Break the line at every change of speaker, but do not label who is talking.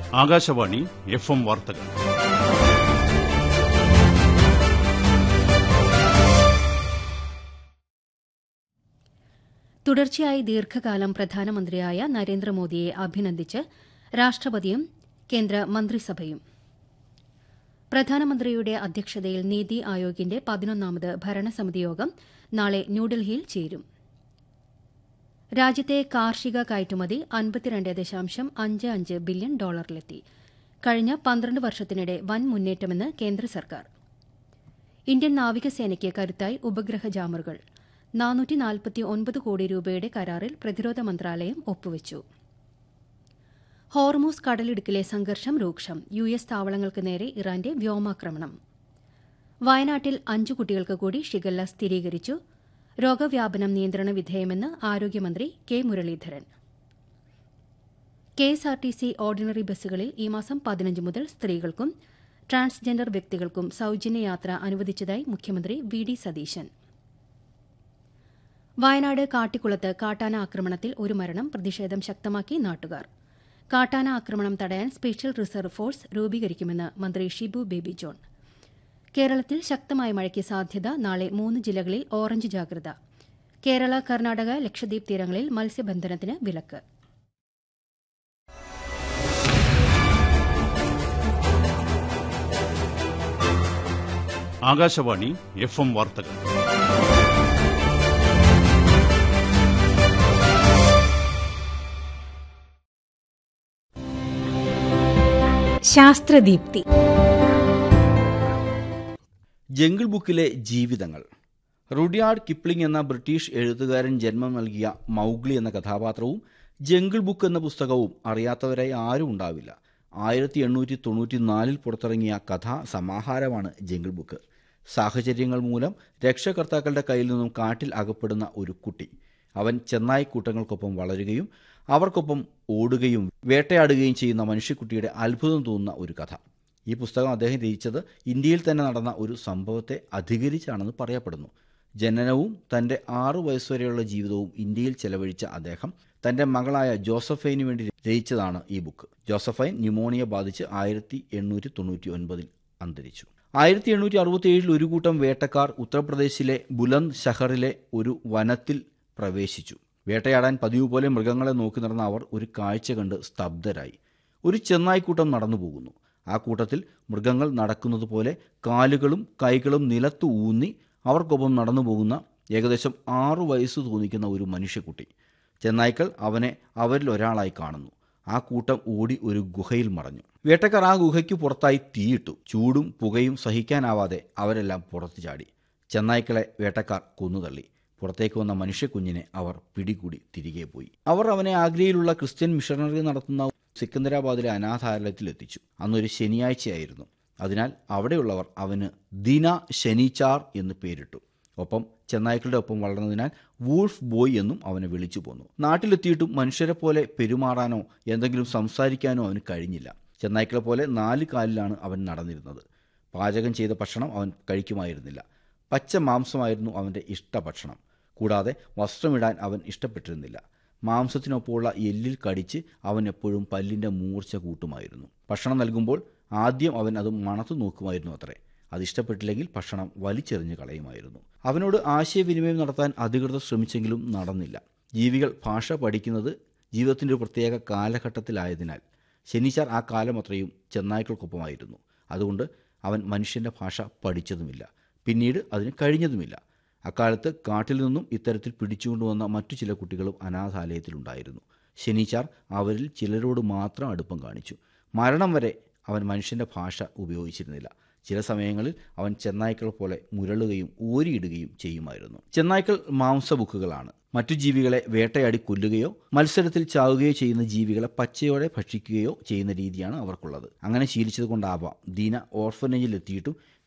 Akashvani FM വാർത്തകൾ.
തുടർച്ചയായി ദീർഘകാലം പ്രധാനമന്ത്രിയായ നരേന്ദ്രമോദിയെ അഭിനന്ദിച്ച് രാഷ്ട്രപതിയും കേന്ദ്ര മന്ത്രിസഭയും. പ്രധാനമന്ത്രിയുടെ അധ്യക്ഷതയിൽ നീതി ആയോഗിന്റെ 11ാമത് ഭരണസമിതി യോഗം നാളെ ന്യൂഡൽഹിയിൽ ചേരും. രാജ്യത്തെ കാർഷിക കയറ്റുമതി $52.55 ബില്യൺ ഡോളറിലെത്തി. കഴിഞ്ഞ 12 വർഷത്തിനിടെ വൻ മുന്നേറ്റമെന്ന് കേന്ദ്ര സർക്കാർ. ഇന്ത്യൻ നാവികസേനയ്ക്ക് കരുത്തായി ഉപഗ്രഹ ജാമറുകൾ. 449 കോടി രൂപയുടെ കരാറിൽ പ്രതിരോധ മന്ത്രാലയം ഒപ്പുവച്ചു. ഹോർമൂസ് കടലിടുക്കിലെ സംഘർഷം രൂക്ഷം. US താവളങ്ങൾക്ക് നേരെ ഇറാന്റെ വ്യോമാക്രമണം. വയനാട്ടിൽ 5 കുട്ടികൾക്ക് കൂടി ഷിഗല്ല സ്ഥിരീകരിച്ചു. രോഗവ്യാപനം നിയന്ത്രണ വിധേയമെന്ന് ആരോഗ്യമന്ത്രി കെ മുരളീധരൻ. KSRTC ഓർഡിനറി ബസ്സുകളിൽ ഈ മാസം 15 മുതൽ സ്ത്രീകൾക്കും ട്രാൻസ്ജെൻഡർ വ്യക്തികൾക്കും സൌജന്യ യാത്ര അനുവദിച്ചതായി മുഖ്യമന്ത്രി VD സതീശൻ. വയനാട് കാട്ടിക്കുളത്ത് കാട്ടാന ആക്രമണത്തിൽ 1 മരണം. പ്രതിഷേധം ശക്തമാക്കി നാട്ടുകാർ. കാട്ടാന ആക്രമണം തടയാൻ സ്പെഷ്യൽ റിസർവ് ഫോഴ്സ് രൂപീകരിക്കുമെന്ന് മന്ത്രി ഷിബു ബേബി ജോൺ. കേരളത്തിൽ ശക്തമായ മഴയ്ക്ക് സാധ്യത. നാളെ 3 ജില്ലകളിൽ ഓറഞ്ച് ജാഗ്രത. കേരള, കർണാടക, ലക്ഷദ്വീപ് തീരങ്ങളിൽ മത്സ്യബന്ധനത്തിന് വിലക്ക്.
ആകാശവാണി FM വാർത്തകൾ.
ശാസ്ത്രദീപ്തി.
ജംഗിൾ ബുക്കിലെ ജീവിതങ്ങൾ. റുഡ്യാർഡ് കിപ്ലിംഗ് എന്ന ബ്രിട്ടീഷ് എഴുത്തുകാരൻ ജന്മം നൽകിയ മൗഗ്ലി എന്ന കഥാപാത്രവും ജംഗിൾ ബുക്ക് എന്ന പുസ്തകവും അറിയാത്തവരായി ആരും ഉണ്ടാവില്ല. 1894 പുറത്തിറങ്ങിയ കഥാ സമാഹാരമാണ് ജംഗിൾ ബുക്ക്. സാഹചര്യങ്ങൾ മൂലം രക്ഷകർത്താക്കളുടെ കയ്യിൽ നിന്നും കാട്ടിൽ അകപ്പെടുന്ന ഒരു കുട്ടി. അവൻ ചെന്നായ്ക്കൂട്ടങ്ങൾക്കൊപ്പം വളരുകയും അവർക്കൊപ്പം ഓടുകയും വേട്ടയാടുകയും ചെയ്യുന്ന മനുഷ്യക്കുട്ടിയുടെ അത്ഭുതം തോന്നുന്ന ഒരു കഥ. ഈ പുസ്തകം അദ്ദേഹം രചിച്ചത് ഇന്ത്യയിൽ തന്നെ നടന്ന ഒരു സംഭവത്തെ അധികരിച്ചാണെന്ന് പറയപ്പെടുന്നു. ജനനവും തൻ്റെ 6 വയസ്സുവരെയുള്ള ജീവിതവും ഇന്ത്യയിൽ ചെലവഴിച്ച അദ്ദേഹം തൻ്റെ മകളായ ജോസഫൈനു വേണ്ടി രചിച്ചതാണ് ഈ ബുക്ക്. ജോസഫൈൻ ന്യൂമോണിയ ബാധിച്ച് 1899 അന്തരിച്ചു. 1867 ഒരു കൂട്ടം വേട്ടക്കാർ ഉത്തർപ്രദേശിലെ ബുലന്ദ് ഷഹറിലെ ഒരു വനത്തിൽ പ്രവേശിച്ചു. വേട്ടയാടാൻ പതിവ് പോലെ മൃഗങ്ങളെ നോക്കി നടന്ന അവർ ഒരു കാഴ്ച കണ്ട് സ്തബ്ധരായി. ഒരു ചെന്നായ്ക്കൂട്ടം നടന്നു പോകുന്നു. ആ കൂട്ടത്തിൽ മൃഗങ്ങൾ നടക്കുന്നത് പോലെ കാലുകളും കൈകളും നിലത്ത് ഊന്നി അവർക്കൊപ്പം നടന്നു പോകുന്ന ഏകദേശം 6 വയസ്സ് തോന്നിക്കുന്ന ഒരു മനുഷ്യക്കുട്ടി. ചെന്നായ്ക്കൾ അവനെ അവരിൽ ഒരാളായി കാണുന്നു. ആ കൂട്ടം ഓടി ഒരു ഗുഹയിൽ മറഞ്ഞു. വേട്ടക്കാർ ആ ഗുഹയ്ക്ക് പുറത്തായി തീയിട്ടു. ചൂടും പുകയും സഹിക്കാനാവാതെ അവരെല്ലാം പുറത്തു ചാടി. ചെന്നായ്ക്കളെ വേട്ടക്കാർ കൊന്നുതള്ളി. പുറത്തേക്ക് വന്ന മനുഷ്യക്കുഞ്ഞിനെ അവർ പിടികൂടി തിരികെ പോയി. അവർ അവനെ ആഗ്രയിലുള്ള ക്രിസ്ത്യൻ മിഷണറി നടത്തുന്ന സിക്കന്ദരാബാദിലെ അനാഥാലയത്തിൽ എത്തിച്ചു. അന്നൊരു ശനിയാഴ്ചയായിരുന്നു. അതിനാൽ അവിടെയുള്ളവർ അവന് ദിന ശനിച്ചാർ എന്ന് പേരിട്ടു. ഒപ്പം ചെന്നായ്ക്കളുടെ ഒപ്പം വളർന്നതിനാൽ വൂൾഫ് ബോയ് എന്നും അവനെ വിളിച്ചു പോന്നു. നാട്ടിലെത്തിയിട്ടും മനുഷ്യരെ പോലെ പെരുമാറാനോ എന്തെങ്കിലും സംസാരിക്കാനോ അവന് കഴിഞ്ഞില്ല. ചെന്നായ്ക്കളെ പോലെ 4 കാലിലാണ് അവൻ നടന്നിരുന്നത്. പാചകം ചെയ്ത ഭക്ഷണം അവൻ കഴിക്കുമായിരുന്നില്ല. പച്ച മാംസമായിരുന്നു അവൻ്റെ ഇഷ്ടഭക്ഷണം. കൂടാതെ വസ്ത്രമിടാൻ അവൻ ഇഷ്ടപ്പെട്ടിരുന്നില്ല. മാംസത്തിനൊപ്പമുള്ള എല്ലിൽ കടിച്ച് അവൻ എപ്പോഴും പല്ലിൻ്റെ മൂർച്ച കൂട്ടുമായിരുന്നു. ഭക്ഷണം നൽകുമ്പോൾ ആദ്യം അവൻ അത് മണത്തു നോക്കുമായിരുന്നു അത്രേ. അതിഷ്ടപ്പെട്ടില്ലെങ്കിൽ ഭക്ഷണം വലിച്ചെറിഞ്ഞ് കളയുമായിരുന്നു. അവനോട് ആശയവിനിമയം നടത്താൻ അധികൃതർ ശ്രമിച്ചെങ്കിലും നടന്നില്ല. ജീവികൾ ഭാഷ പഠിക്കുന്നത് ജീവിതത്തിൻ്റെ ഒരു പ്രത്യേക കാലഘട്ടത്തിലായതിനാൽ ശനിച്ചാർ ആ കാലം അത്രയും ചെന്നായ്ക്കൾക്കൊപ്പമായിരുന്നു. അതുകൊണ്ട് അവൻ മനുഷ്യൻ്റെ ഭാഷ പഠിച്ചതുമില്ല. പിന്നീട് അതിന് കഴിഞ്ഞതുമില്ല. അക്കാലത്ത് കാട്ടിൽ നിന്നും ഇത്തരത്തിൽ പിടിച്ചുകൊണ്ടുവന്ന മറ്റു ചില കുട്ടികളും അനാഥാലയത്തിലുണ്ടായിരുന്നു. ശനിച്ചാർ അവരിൽ ചിലരോട് മാത്രം അടുപ്പം കാണിച്ചു. മരണം വരെ അവൻ മനുഷ്യൻ്റെ ഭാഷ ഉപയോഗിച്ചിരുന്നില്ല. ചില സമയങ്ങളിൽ അവൻ ചെന്നായ്ക്കൾ പോലെ മുരളുകയും ഓരിയിടുകയും ചെയ്യുമായിരുന്നു. ചെന്നായ്ക്കൾ മാംസബുക്കുകളാണ്. മറ്റു ജീവികളെ വേട്ടയാടി കൊല്ലുകയോ മത്സരത്തിൽ ചാവുകയോ ചെയ്യുന്ന ജീവികളെ പച്ചയോടെ ഭക്ഷിക്കുകയോ ചെയ്യുന്ന രീതിയാണ് അവർക്കുള്ളത്. അങ്ങനെ ശീലിച്ചത് കൊണ്ടാവാം ദീന ഓർഫനേജിലെത്തിയിട്ടും